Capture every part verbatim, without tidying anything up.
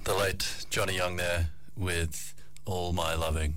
The late Johnny Young there with All My Loving.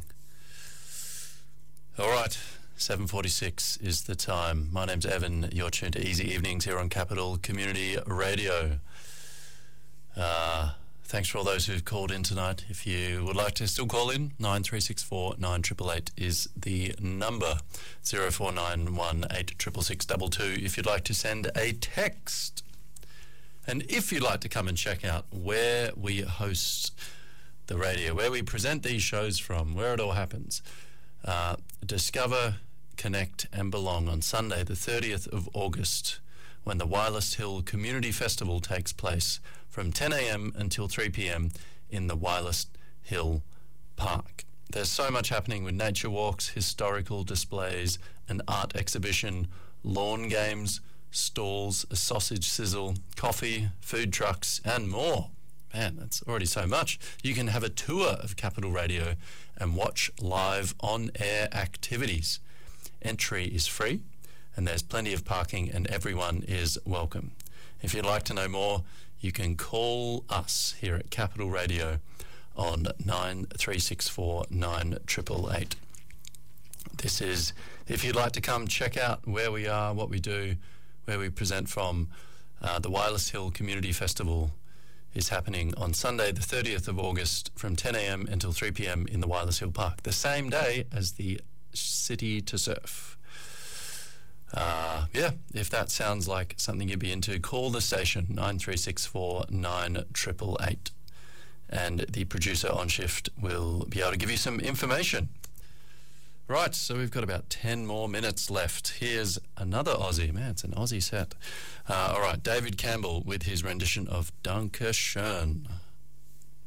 All right, seven forty-six is the time. My name's Evan. You're tuned to Easy Evenings here on Capital Community Radio. Uh, thanks for all those who've called in tonight. If you would like to still call in, nine three six four, nine eight eight eight is the number. zero four nine one eight six six six two two if you'd like to send a text. And if you'd like to come and check out where we host the radio, where we present these shows from, where it all happens, uh, discover, connect and belong on Sunday the thirtieth of August when the Wireless Hill Community Festival takes place from ten a.m. until three p.m. in the Wireless Hill Park. There's so much happening with nature walks, historical displays, an art exhibition, lawn games, stalls, a sausage sizzle, coffee, food trucks, and more. Man, that's already so much. You can have a tour of Capital Radio and watch live on-air activities. Entry is free, and there's plenty of parking, and everyone is welcome. If you'd like to know more, you can call us here at Capital Radio on nine three six four, nine eight eight eight. This is, if you'd like to come check out where we are, what we do, where we present from, uh, the Wireless Hill Community Festival is happening on Sunday the thirtieth of August from ten a.m. until three p.m. in the Wireless Hill Park, the same day as the City to Surf. Uh, yeah, if that sounds like something you'd be into, call the station, nine three six four, nine eight eight eight, and the producer on shift will be able to give you some information. Right, so we've got about ten more minutes left. Here's another Aussie. Man, it's an Aussie set. Uh, all right, David Campbell with his rendition of Danke Schön.